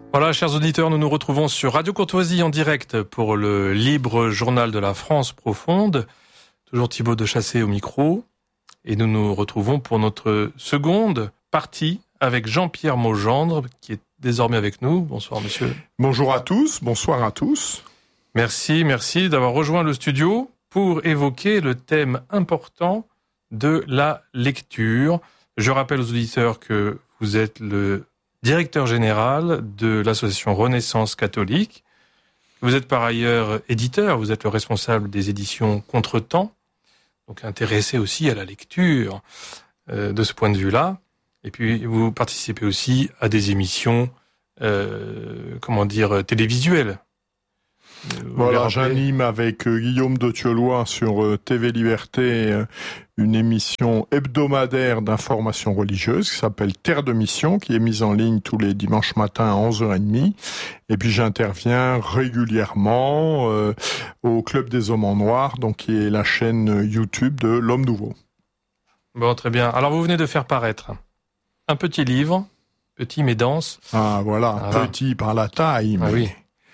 Voilà, chers auditeurs, nous nous retrouvons sur Radio Courtoisie en direct pour le libre journal de la France profonde. Toujours Thibaut de Chassé au micro. Et nous nous retrouvons pour notre seconde partie avec Jean-Pierre Maugendre, qui est désormais avec nous. Bonsoir, monsieur. Bonjour à tous, bonsoir à tous. Merci d'avoir rejoint le studio pour évoquer le thème important de la lecture. Je rappelle aux auditeurs que vous êtes le directeur général de l'association Renaissance catholique. Vous êtes par ailleurs éditeur, vous êtes le responsable des éditions Contretemps, donc intéressé aussi à la lecture de ce point de vue-là. Et puis vous participez aussi à des émissions, télévisuelles. Voilà, j'anime avec Guillaume de Thieulois sur TV Liberté une émission hebdomadaire d'information religieuse qui s'appelle Terre de Mission, qui est mise en ligne tous les dimanches matins à 11h30. Et puis j'interviens régulièrement au Club des Hommes en Noir, donc qui est la chaîne YouTube de l'Homme Nouveau. Bon, très bien. Alors vous venez de faire paraître un petit livre, petit mais dense. Ah voilà. Petit par la taille, mais... oui.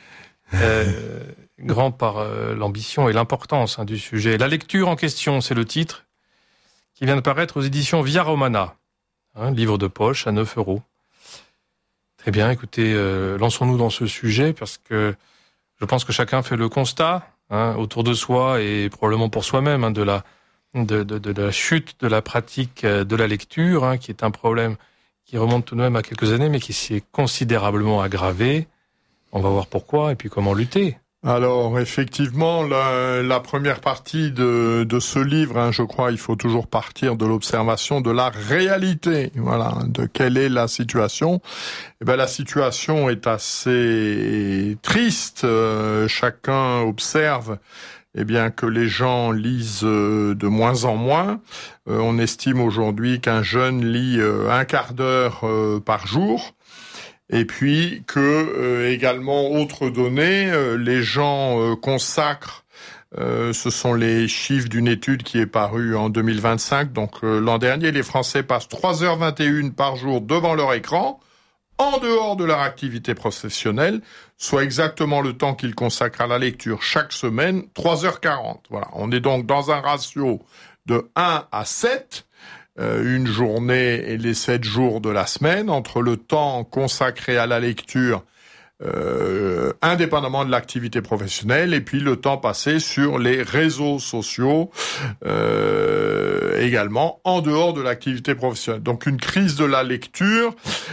Grand par l'ambition et l'importance du sujet. La lecture en question, c'est le titre qui vient de paraître aux éditions Via Romana, livre de poche à 9 €. Très bien, écoutez, lançons-nous dans ce sujet parce que je pense que chacun fait le constat autour de soi et probablement pour soi-même de la chute de la pratique de la lecture, qui est un problème qui remonte tout de même à quelques années mais qui s'est considérablement aggravé. On va voir pourquoi et puis comment lutter. Alors effectivement, la première partie de ce livre, je crois, il faut toujours partir de l'observation de la réalité. Voilà, de quelle est la situation. Eh ben la situation est assez triste. Chacun observe, que les gens lisent de moins en moins. On estime aujourd'hui qu'un jeune lit un quart d'heure par jour. Et puis que également, autre donnée, les gens consacrent, ce sont les chiffres d'une étude qui est parue en 2025, donc l'an dernier, les Français passent 3h21 par jour devant leur écran, en dehors de leur activité professionnelle, soit exactement le temps qu'ils consacrent à la lecture chaque semaine, 3h40. Voilà, on est donc dans un ratio de 1 à 7, une journée et les 7 jours de la semaine, entre le temps consacré à la lecture, indépendamment de l'activité professionnelle, et puis le temps passé sur les réseaux sociaux, également en dehors de l'activité professionnelle. Donc une crise de la lecture.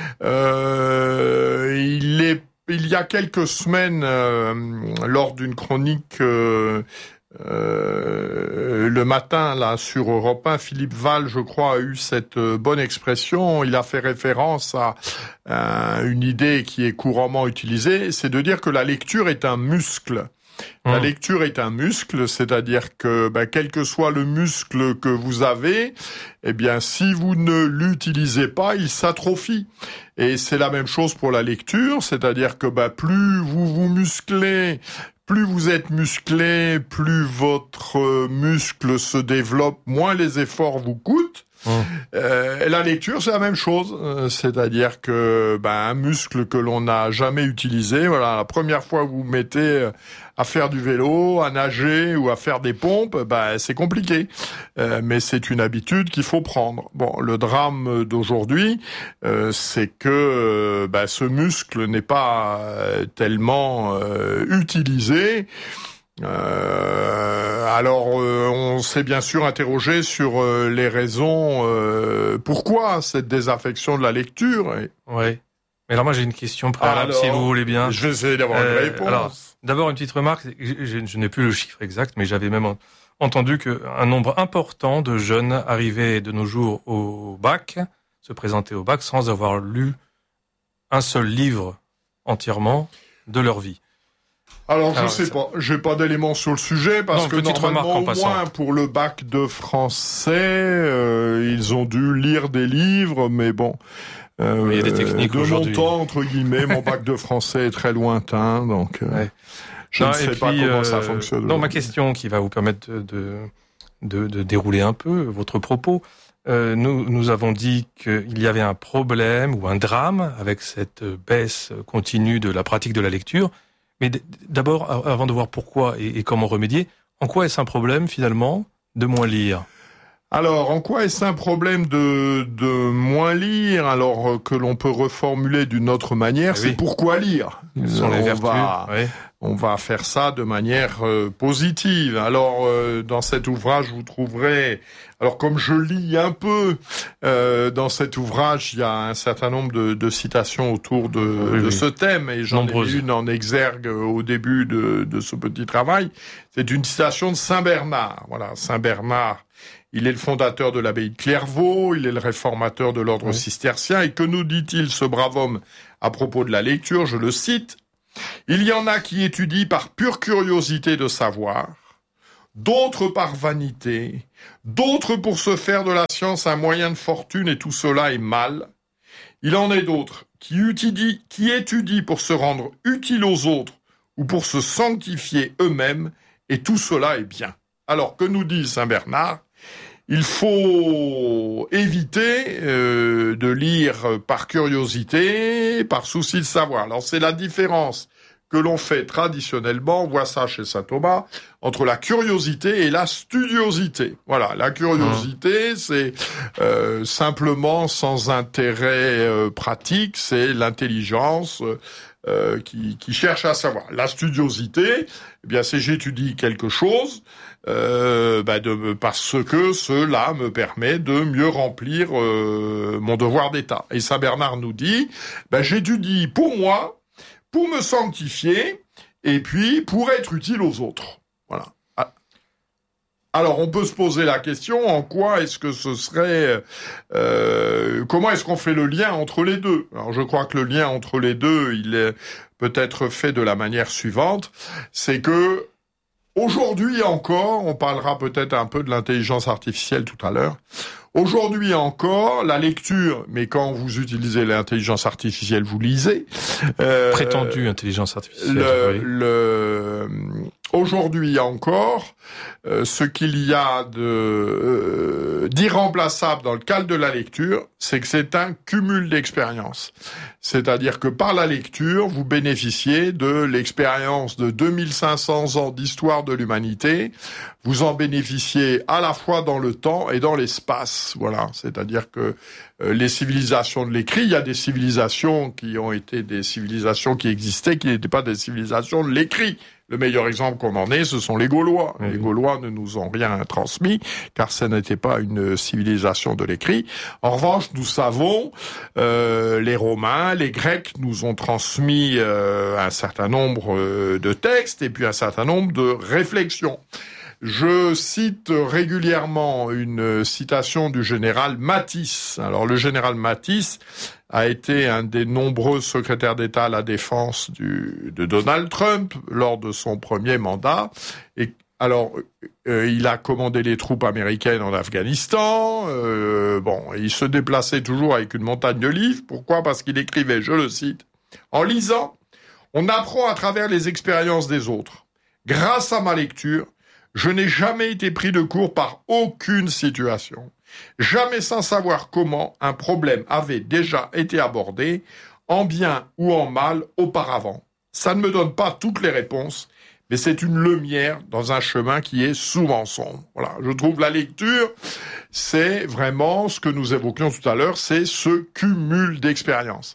Il y a quelques semaines, lors d'une chronique le matin, là, sur Europe 1, Philippe Val, je crois, a eu cette bonne expression. Il a fait référence à une idée qui est couramment utilisée, c'est de dire que la lecture est un muscle. La lecture est un muscle, c'est-à-dire que quel que soit le muscle que vous avez, si vous ne l'utilisez pas, il s'atrophie. Et c'est la même chose pour la lecture, c'est-à-dire que plus vous vous musclez, plus vous êtes musclé, plus votre muscle se développe, moins les efforts vous coûtent. La lecture, c'est la même chose, c'est-à-dire que un muscle que l'on n'a jamais utilisé, voilà, la première fois que vous vous mettez à faire du vélo, à nager ou à faire des pompes, c'est compliqué, mais c'est une habitude qu'il faut prendre. Bon, le drame d'aujourd'hui, c'est que ce muscle n'est pas tellement utilisé. Alors, on s'est bien sûr interrogé sur les raisons. Pourquoi cette désaffection de la lecture? Oui. Mais alors moi j'ai une question préalable, si vous voulez bien. Je vais essayer d'avoir une réponse. Alors, d'abord une petite remarque. Je n'ai plus le chiffre exact, mais j'avais même entendu qu'un nombre important de jeunes arrivaient de nos jours au bac, se présentaient au bac sans avoir lu un seul livre entièrement de leur vie. Alors, je sais pas, j'ai pas d'éléments sur le sujet, parce que normalement, au moins, pour le bac de français, ils ont dû lire des livres, mais bon, il y a des techniques aujourd'hui. De mon temps, entre guillemets, mon bac de français est très lointain, donc je ne sais pas comment ça fonctionne. Ma question qui va vous permettre de dérouler un peu votre propos, nous avons dit qu'il y avait un problème ou un drame avec cette baisse continue de la pratique de la lecture. Mais d'abord, avant de voir pourquoi et comment remédier, en quoi est-ce un problème finalement de moins lire ? Alors, en quoi est-ce un problème de moins lire, alors que l'on peut reformuler d'une autre manière, c'est pourquoi lire ? Ce sont les vertus. On va faire ça de manière positive. Alors, dans cet ouvrage, vous trouverez... Alors, comme je lis un peu dans cet ouvrage, il y a un certain nombre de citations autour de ce thème, et j'en ai une en exergue au début de ce petit travail. C'est une citation de Saint Bernard. Voilà, Saint Bernard, il est le fondateur de l'abbaye de Clairvaux, il est le réformateur de l'ordre cistercien, et que nous dit-il, ce brave homme, à propos de la lecture ? Je le cite. « Il y en a qui étudient par pure curiosité de savoir, d'autres par vanité, d'autres pour se faire de la science un moyen de fortune, et tout cela est mal. Il en est d'autres qui étudient pour se rendre utiles aux autres ou pour se sanctifier eux-mêmes, et tout cela est bien. » Alors, que nous dit Saint Bernard ? Il faut éviter de lire par curiosité, par souci de savoir. Alors c'est la différence que l'on fait traditionnellement, on voit ça chez saint Thomas, entre la curiosité et la studiosité. Voilà, la curiosité, c'est simplement sans intérêt pratique, c'est l'intelligence qui cherche à savoir. La studiosité, eh bien, c'est j'étudie quelque chose parce que cela me permet de mieux remplir mon devoir d'État. Et Saint Bernard nous dit, j'étudie pour moi, pour me sanctifier, et puis pour être utile aux autres. Voilà. Alors, on peut se poser la question, en quoi est-ce que ce serait... comment est-ce qu'on fait le lien entre les deux ? Alors, je crois que le lien entre les deux, il est peut-être fait de la manière suivante, c'est que aujourd'hui encore, on parlera peut-être un peu de l'intelligence artificielle tout à l'heure, aujourd'hui encore, la lecture, mais quand vous utilisez l'intelligence artificielle, vous lisez. Prétendue intelligence artificielle. Aujourd'hui encore, ce qu'il y a d'irremplaçable dans le cadre de la lecture, c'est que c'est un cumul d'expériences. C'est-à-dire que par la lecture, vous bénéficiez de l'expérience de 2500 ans d'histoire de l'humanité. Vous en bénéficiez à la fois dans le temps et dans l'espace. Voilà. C'est-à-dire que les civilisations de l'écrit, il y a des civilisations qui ont été des civilisations qui existaient, qui n'étaient pas des civilisations de l'écrit. Le meilleur exemple qu'on en ait, ce sont les Gaulois. Les Gaulois ne nous ont rien transmis, car ça n'était pas une civilisation de l'écrit. En revanche, nous savons, les Romains, les Grecs nous ont transmis un certain nombre de textes et puis un certain nombre de réflexions. Je cite régulièrement une citation du général Matisse. Alors, le général Matisse a été un des nombreux secrétaires d'État à la défense de Donald Trump lors de son premier mandat. Et alors, il a commandé les troupes américaines en Afghanistan. Il se déplaçait toujours avec une montagne de livres. Pourquoi ? Parce qu'il écrivait, je le cite, « En lisant, on apprend à travers les expériences des autres. Grâce à ma lecture, je n'ai jamais été pris de court par aucune situation. Jamais sans savoir comment un problème avait déjà été abordé, en bien ou en mal, auparavant. Ça ne me donne pas toutes les réponses, mais c'est une lumière dans un chemin qui est souvent sombre. » Voilà, je trouve la lecture, c'est vraiment ce que nous évoquions tout à l'heure, c'est ce cumul d'expériences.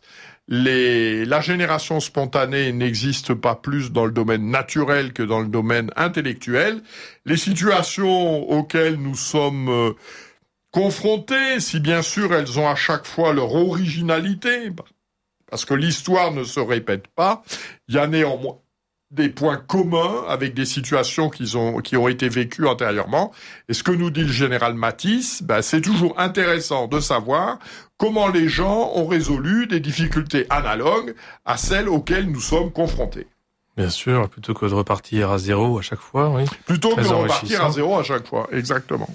La génération spontanée n'existe pas plus dans le domaine naturel que dans le domaine intellectuel. Les situations auxquelles nous sommes confrontés, si bien sûr elles ont à chaque fois leur originalité, parce que l'histoire ne se répète pas, il y a néanmoins des points communs avec des situations qui ont été vécues antérieurement. Et ce que nous dit le général Matisse, c'est toujours intéressant de savoir comment les gens ont résolu des difficultés analogues à celles auxquelles nous sommes confrontés. Bien sûr, plutôt que de repartir à zéro à chaque fois, oui. Plutôt que de repartir à zéro à chaque fois, exactement.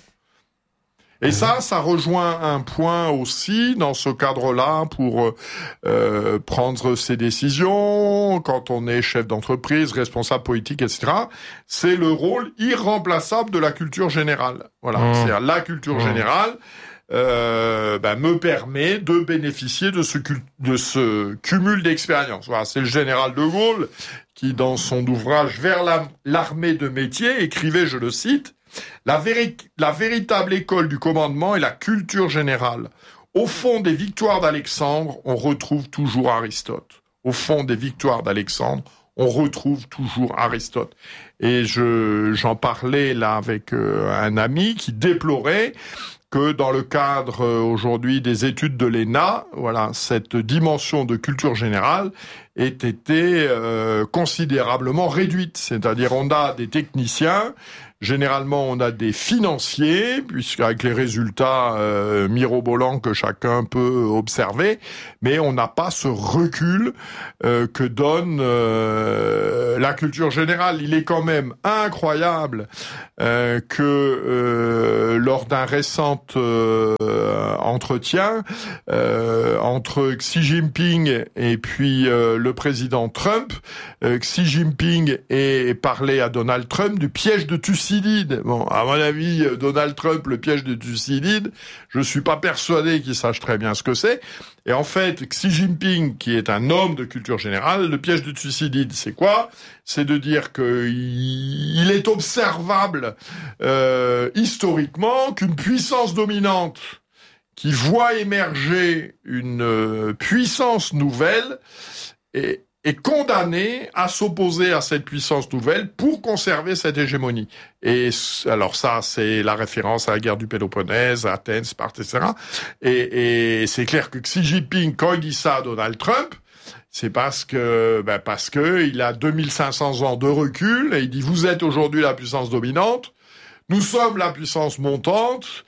Et ça rejoint un point aussi dans ce cadre-là pour prendre ses décisions quand on est chef d'entreprise, responsable politique, etc. C'est le rôle irremplaçable de la culture générale. Voilà, c'est-à-dire la culture générale. me permet de bénéficier de ce cumul d'expérience. Voilà, c'est le général de Gaulle qui, dans son ouvrage Vers l'armée de métier, écrivait, je le cite, la véritable école du commandement est la culture générale. Au fond des victoires d'Alexandre, on retrouve toujours Aristote. Au fond des victoires d'Alexandre, on retrouve toujours Aristote. Et j'en parlais là avec un ami qui déplorait que dans le cadre aujourd'hui des études de l'ENA, voilà, cette dimension de culture générale ait été considérablement réduite. C'est-à-dire on a des techniciens, généralement on a des financiers, puisqu'avec les résultats mirobolants que chacun peut observer, mais on n'a pas ce recul que donne la culture générale. Il est quand même incroyable que lors d'un récent entretien entre Xi Jinping et puis le président Trump, Xi Jinping ait parlé à Donald Trump du piège de Thucydide. Bon, à mon avis, Donald Trump, le piège de Thucydide, je suis pas persuadé qu'il sache très bien ce que c'est. Et en fait, Xi Jinping, qui est un homme de culture générale, le piège de Thucydide, c'est quoi? C'est de dire que il est observable historiquement qu'une puissance dominante qui voit émerger une puissance nouvelle est condamnée à s'opposer à cette puissance nouvelle pour conserver cette hégémonie. Et alors ça, c'est la référence à la guerre du Péloponnèse, à Athènes, Sparte, etc. Et c'est clair que Xi Jinping, quand il dit ça à Donald Trump, c'est parce que il a 2500 ans de recul et il dit vous êtes aujourd'hui la puissance dominante, nous sommes la puissance montante.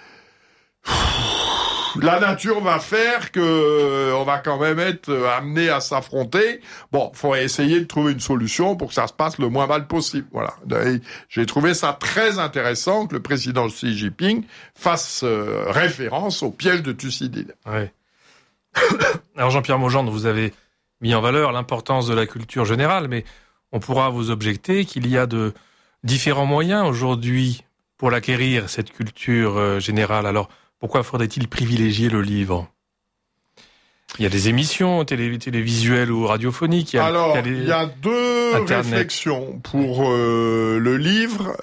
La nature va faire que on va quand même être amené à s'affronter. Bon, faut essayer de trouver une solution pour que ça se passe le moins mal possible. Voilà. J'ai trouvé ça très intéressant que le président Xi Jinping fasse référence au piège de Thucydide. Ouais. Alors Jean-Pierre Maugendre, vous avez mis en valeur l'importance de la culture générale, mais on pourra vous objecter qu'il y a de différents moyens aujourd'hui pour l'acquérir, cette culture générale. Alors, pourquoi faudrait-il privilégier le livre ? Il y a des émissions télévisuelles ou radiophoniques. Il y a deux réflexions pour le livre.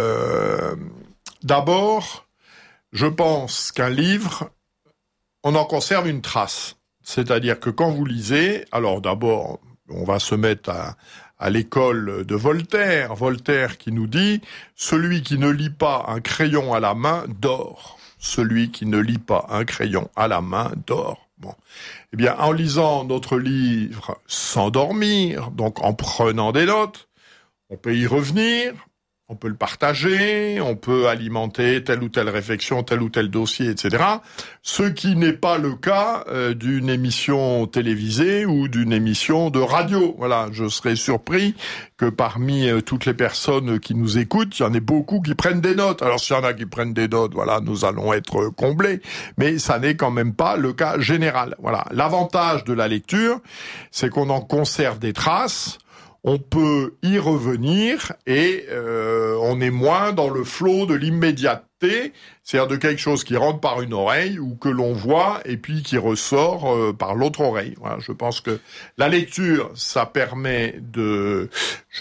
D'abord, je pense qu'un livre, on en conserve une trace. C'est-à-dire que quand vous lisez, alors d'abord, on va se mettre à l'école de Voltaire. Voltaire qui nous dit « Celui qui ne lit pas un crayon à la main dort ». Celui qui ne lit pas un crayon à la main dort. Bon. Eh bien, en lisant notre livre sans dormir, donc en prenant des notes, on peut y revenir, on peut le partager, on peut alimenter telle ou telle réflexion, tel ou tel dossier, etc. Ce qui n'est pas le cas d'une émission télévisée ou d'une émission de radio. Voilà, je serais surpris que parmi toutes les personnes qui nous écoutent, il y en ait beaucoup qui prennent des notes. Alors s'il y en a qui prennent des notes, voilà, nous allons être comblés, mais ça n'est quand même pas le cas général. Voilà, l'avantage de la lecture, c'est qu'on en conserve des traces. On peut y revenir et on est moins dans le flot de l'immédiateté, c'est-à-dire de quelque chose qui rentre par une oreille ou que l'on voit et puis qui ressort par l'autre oreille. Voilà, je pense que la lecture, ça permet de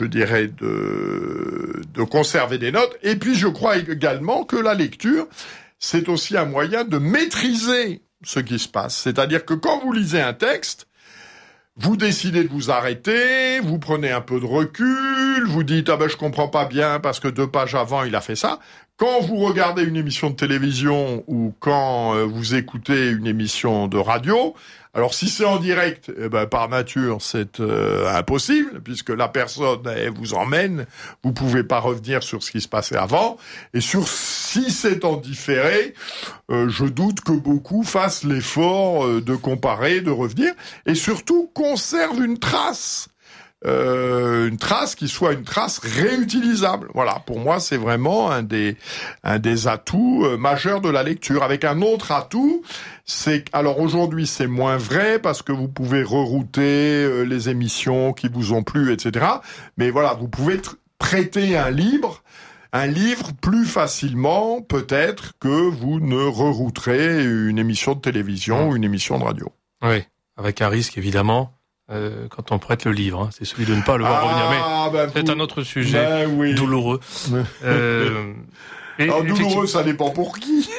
conserver des notes. Et puis je crois également que la lecture, c'est aussi un moyen de maîtriser ce qui se passe. C'est-à-dire que quand vous lisez un texte, vous décidez de vous arrêter, vous prenez un peu de recul, vous dites « Ah ben je comprends pas bien parce que 2 pages avant il a fait ça ». Quand vous regardez une émission de télévision ou quand vous écoutez une émission de radio, alors si c'est en direct, par nature c'est impossible puisque la personne elle vous emmène, vous pouvez pas revenir sur ce qui se passait avant. Et si c'est en différé, je doute que beaucoup fassent l'effort de comparer, de revenir et surtout conservent une trace qui soit une trace réutilisable. Voilà, pour moi, c'est vraiment un des atouts majeurs de la lecture. Avec un autre atout, alors aujourd'hui, c'est moins vrai parce que vous pouvez rerouter les émissions qui vous ont plu, etc. Mais voilà, vous pouvez prêter un livre un livre plus facilement, peut-être, que vous ne rerouterez une émission de télévision ou une émission de radio. Oui, avec un risque, évidemment, quand on prête le livre. Hein. C'est celui de ne pas le voir revenir. Mais c'est un autre sujet douloureux. Alors, douloureux, ça dépend pour qui.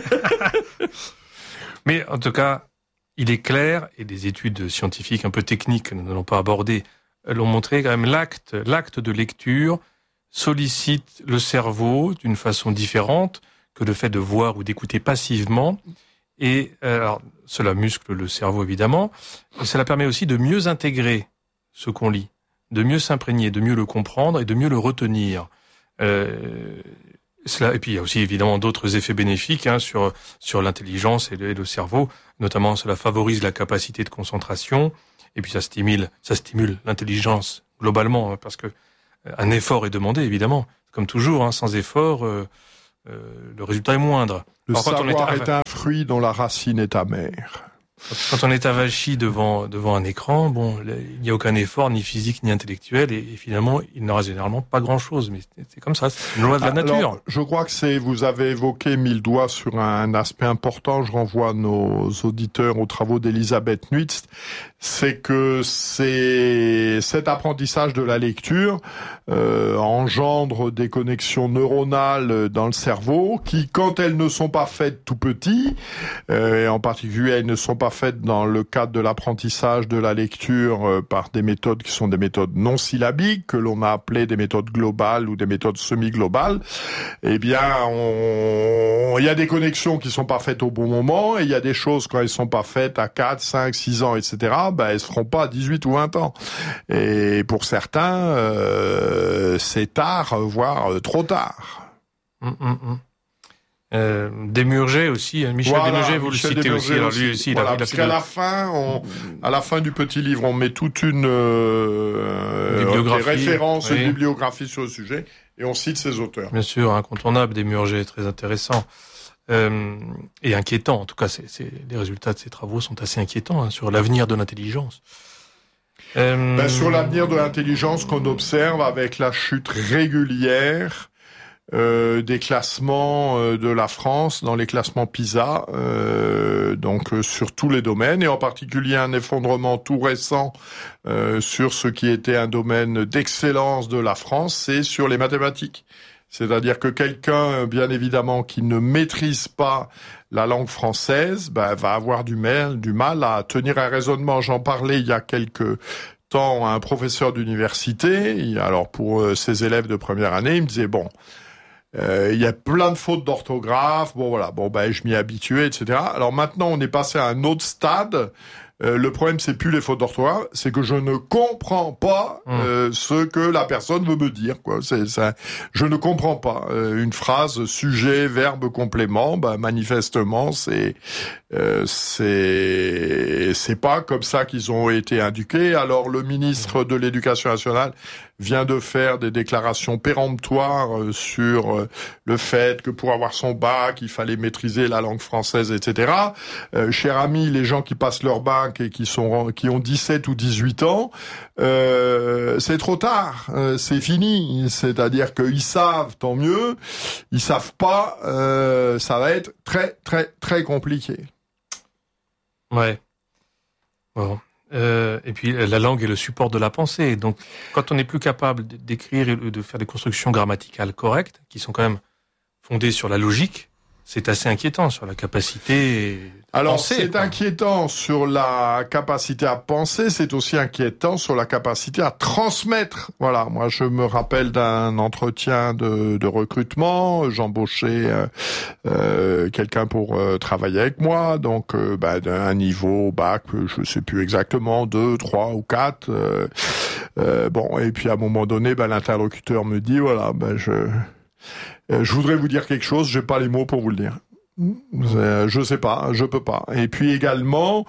Mais en tout cas, il est clair, et des études scientifiques un peu techniques que nous n'allons pas aborder l'ont montré, quand même, l'acte de lecture sollicite le cerveau d'une façon différente que le fait de voir ou d'écouter passivement. Et alors, cela muscle le cerveau, évidemment, mais cela permet aussi de mieux intégrer ce qu'on lit, de mieux s'imprégner, de mieux le comprendre et de mieux le retenir. Et puis il y a aussi évidemment d'autres effets bénéfiques sur l'intelligence et le cerveau. Notamment, cela favorise la capacité de concentration. Et puis ça stimule l'intelligence globalement, parce que un effort est demandé, évidemment. Comme toujours, sans effort, le résultat est moindre. Le savoir est un fruit dont la racine est amère. Quand on est avachi devant un écran, il n'y a aucun effort, ni physique, ni intellectuel, et finalement, il n'aura généralement pas grand-chose. Mais c'est comme ça, c'est une loi de la nature. Alors, je crois que vous avez évoqué 1000 doigts sur un aspect important. Je renvoie nos auditeurs aux travaux d'Elisabeth Nuitz. C'est que cet apprentissage de la lecture engendre des connexions neuronales dans le cerveau qui, quand elles ne sont pas faites tout petit, et en particulier elles ne sont pas faites dans le cadre de l'apprentissage de la lecture par des méthodes qui sont des méthodes non syllabiques, que l'on a appelées des méthodes globales ou des méthodes semi-globales, eh bien, il y a des connexions qui sont pas faites au bon moment, et il y a des choses, quand elles sont pas faites à 4, 5, 6 ans, etc., elles se feront pas à 18 ou 20 ans. Et pour certains, c'est tard, voire trop tard. Desmurger aussi, Michel Desmurger, vous le citez aussi. Alors lui aussi, parce qu'à la fin du petit livre, on met toute une des références, une bibliographie sur le sujet, et on cite ses auteurs. Bien sûr, incontournable, Desmurger, très intéressant. Et inquiétant, en tout cas, les résultats de ces travaux sont assez inquiétants sur l'avenir de l'intelligence. Sur l'avenir de l'intelligence qu'on observe avec la chute régulière des classements de la France dans les classements PISA, donc sur tous les domaines, et en particulier un effondrement tout récent sur ce qui était un domaine d'excellence de la France, c'est sur les mathématiques. C'est-à-dire que quelqu'un, bien évidemment, qui ne maîtrise pas la langue française, va avoir du mal à tenir un raisonnement. J'en parlais il y a quelques temps à un professeur d'université. Alors pour ses élèves de première année, il me disait il y a plein de fautes d'orthographe. Je m'y ai habitué, etc. Alors maintenant, on est passé à un autre stade. Le problème, c'est plus les fautes d'orthographe, c'est que je ne comprends pas ce que la personne veut me dire, quoi. C'est ça. Je ne comprends pas une phrase sujet, verbe, complément. Manifestement, c'est pas comme ça qu'ils ont été indiqués. Alors le ministre de l'Éducation nationale vient de faire des déclarations péremptoires sur le fait que pour avoir son bac, il fallait maîtriser la langue française, etc. Cher ami, les gens qui passent leur bac et qui ont 17 ou 18 ans, c'est trop tard, c'est fini. C'est-à-dire qu'ils savent, tant mieux. Ils savent pas, ça va être très, très, très compliqué. Ouais. Bon. Et puis la langue est le support de la pensée. Donc, quand on n'est plus capable d'écrire et de faire des constructions grammaticales correctes, qui sont quand même fondées sur la logique, c'est assez inquiétant sur la capacité à penser. Alors, c'est inquiétant sur la capacité à penser, c'est aussi inquiétant sur la capacité à transmettre. Voilà, moi je me rappelle d'un entretien de recrutement, j'embauchais quelqu'un pour travailler avec moi, donc d'un niveau bac, je sais plus exactement, 2, 3 ou 4. Et puis à un moment donné, l'interlocuteur me dit, je voudrais vous dire quelque chose, j'ai pas les mots pour vous le dire. Je sais pas, je peux pas. Et puis également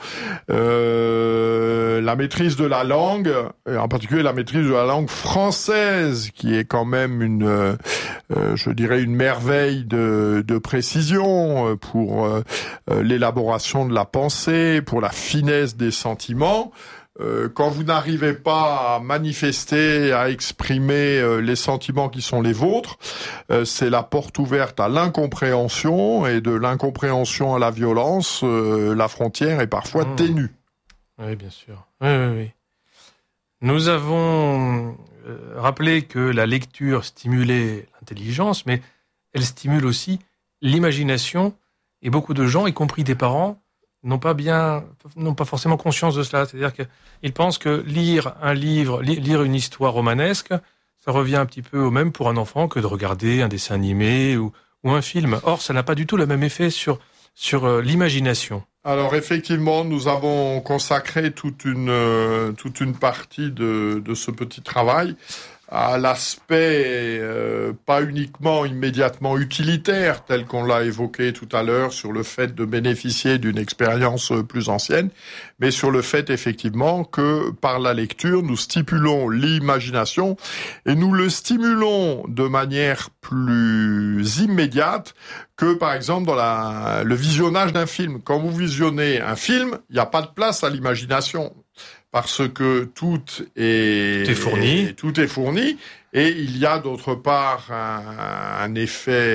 la maîtrise de la langue, et en particulier la maîtrise de la langue française, qui est quand même une merveille de précision pour l'élaboration de la pensée, pour la finesse des sentiments. quand vous n'arrivez pas à manifester, à exprimer les sentiments qui sont les vôtres, c'est la porte ouverte à l'incompréhension, et de l'incompréhension à la violence, la frontière est parfois ténue. Oui, bien sûr. Oui. Nous avons rappelé que la lecture stimulait l'intelligence, mais elle stimule aussi l'imagination, et beaucoup de gens, y compris des parents, n'ont pas forcément conscience de cela. C'est-à-dire qu'ils pensent que lire un livre, lire une histoire romanesque, ça revient un petit peu au même pour un enfant que de regarder un dessin animé ou un film. Or, ça n'a pas du tout le même effet sur l'imagination. Alors effectivement, nous avons consacré toute une partie de ce petit travail à l'aspect pas uniquement immédiatement utilitaire, tel qu'on l'a évoqué tout à l'heure, sur le fait de bénéficier d'une expérience plus ancienne, mais sur le fait effectivement que par la lecture, nous stimulons l'imagination, et nous le stimulons de manière plus immédiate que par exemple dans le visionnage d'un film. Quand vous visionnez un film, il n'y a pas de place à l'imagination, parce que tout est fourni, et il y a d'autre part un effet,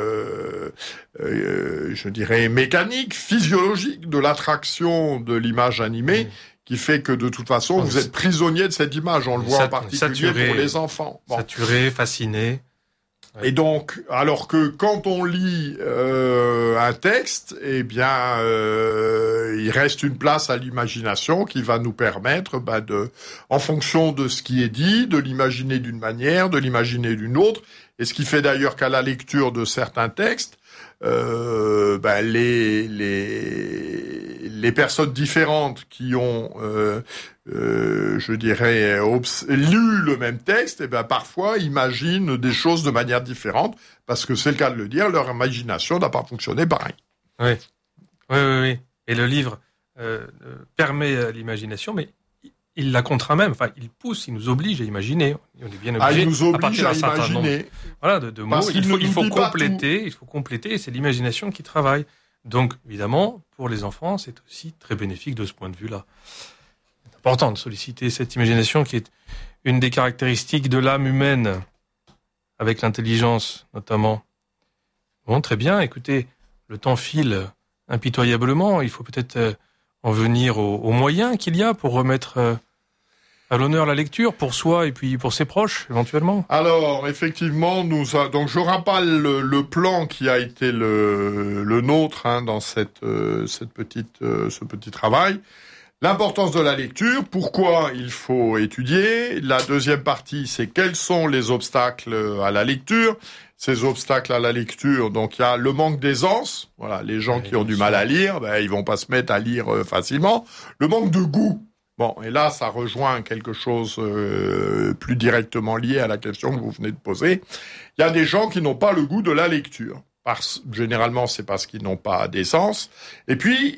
je dirais, mécanique, physiologique de l'attraction de l'image animée, qui fait que de toute façon, vous êtes prisonnier de cette image. On le voit en particulier pour les enfants. Saturé, fasciné. Et donc, alors que quand on lit un texte, eh bien, il reste une place à l'imagination qui va nous permettre, en fonction de ce qui est dit, de l'imaginer d'une manière, de l'imaginer d'une autre. Et ce qui fait d'ailleurs qu'à la lecture de certains textes, les personnes différentes qui ont, je dirais, lu le même texte, parfois imaginent des choses de manière différente, parce que c'est le cas de le dire, leur imagination n'a pas fonctionné pareil. Oui. Et le livre permet l'imagination, mais il la contraint même. Enfin, il pousse, il nous oblige à imaginer. On est bien obligé. Il nous oblige à partir d'un certain imaginer. Nombre, voilà, de mots. Il faut compléter, et c'est l'imagination qui travaille. Donc, évidemment, pour les enfants, c'est aussi très bénéfique de ce point de vue-là. C'est important de solliciter cette imagination qui est une des caractéristiques de l'âme humaine, avec l'intelligence notamment. Bon, très bien. Écoutez, le temps file impitoyablement. Il faut peut-être en venir aux moyens qu'il y a pour remettre à l'honneur la lecture, pour soi et puis pour ses proches, éventuellement. Alors, effectivement, donc je rappelle le plan qui a été le nôtre dans ce petit travail. L'importance de la lecture, pourquoi il faut étudier. La deuxième partie, c'est quels sont les obstacles à la lecture. Ces obstacles à la lecture, donc il y a le manque d'aisance. Voilà, les gens qui ont du mal à lire, ils vont pas se mettre à lire facilement. Le manque de goût. Bon, et là, ça rejoint quelque chose plus directement lié à la question que vous venez de poser. Il y a des gens qui n'ont pas le goût de la lecture. Généralement, c'est parce qu'ils n'ont pas d'aisance. Et puis,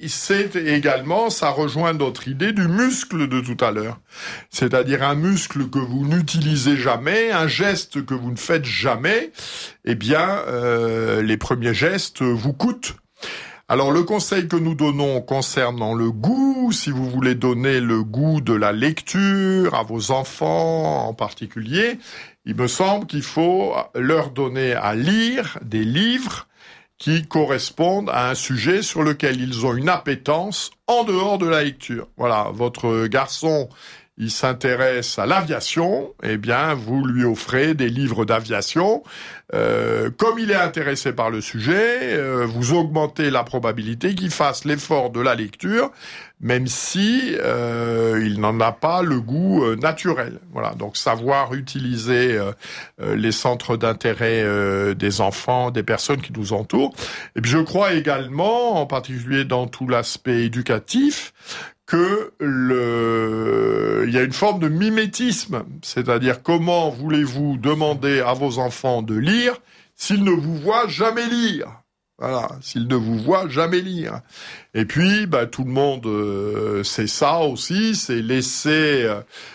ça rejoint notre idée du muscle de tout à l'heure. C'est-à-dire un muscle que vous n'utilisez jamais, un geste que vous ne faites jamais. Eh bien, les premiers gestes vous coûtent. Alors, le conseil que nous donnons concernant le goût, si vous voulez donner le goût de la lecture à vos enfants en particulier, il me semble qu'il faut leur donner à lire des livres qui correspondent à un sujet sur lequel ils ont une appétence en dehors de la lecture. Voilà, votre garçon, il s'intéresse à l'aviation, eh bien, vous lui offrez des livres d'aviation. Comme il est intéressé par le sujet, vous augmentez la probabilité qu'il fasse l'effort de la lecture, même si il n'en a pas le goût naturel. Voilà, donc savoir utiliser les centres d'intérêt des enfants, des personnes qui nous entourent. Et puis je crois également, en particulier dans tout l'aspect éducatif, que il y a une forme de mimétisme, c'est-à-dire comment voulez-vous demander à vos enfants de lire s'ils ne vous voient jamais lire. Voilà, s'ils ne vous voient jamais lire. Et puis, tout le monde sait ça aussi, c'est laisser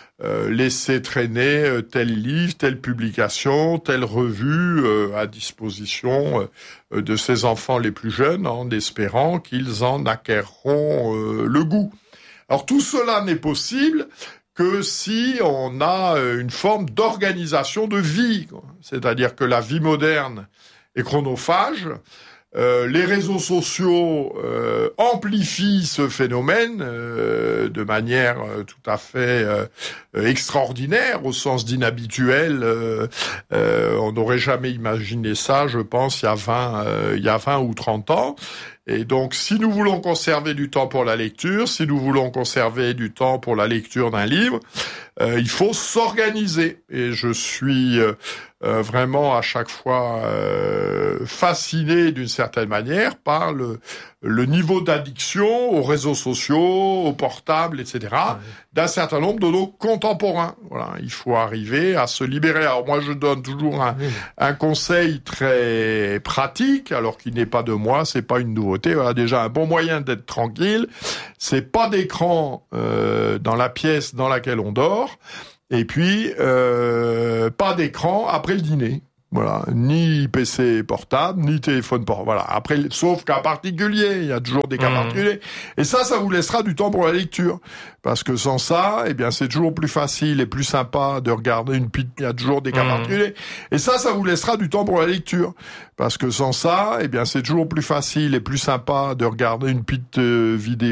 traîner tel livre, telle publication, telle revue à disposition de ces enfants les plus jeunes, en espérant qu'ils en acquerront le goût. Alors tout cela n'est possible que si on a une forme d'organisation de vie, c'est-à-dire que la vie moderne est chronophage. Les réseaux sociaux amplifient ce phénomène de manière tout à fait extraordinaire, au sens d'inhabituel. On n'aurait jamais imaginé ça, je pense, il y a 20 ou 30 ans. Et donc, si nous voulons conserver du temps pour la lecture, si nous voulons conserver du temps pour la lecture d'un livre, il faut s'organiser. Et je suis vraiment à chaque fois fasciné d'une certaine manière par le niveau d'addiction aux réseaux sociaux, aux portables, etc., d'un certain nombre de nos contemporains. Voilà, il faut arriver à se libérer. Alors moi, je donne toujours un conseil très pratique, alors qu'il n'est pas de moi, c'est pas une nouveauté. Voilà, déjà un bon moyen d'être tranquille, c'est pas d'écran dans la pièce dans laquelle on dort, et puis pas d'écran après le dîner. Voilà, ni PC portable, ni téléphone portable. Voilà. Après, sauf cas particulier, il y a toujours des cas particuliers. Et ça vous laissera du temps pour la lecture. Parce que sans ça, eh bien, c'est toujours plus facile et plus sympa de regarder une petite, il y a toujours des cas particuliers. Et ça vous laissera du temps pour la lecture. Parce que sans ça, eh bien, c'est toujours plus facile et plus sympa de regarder une petite vidéo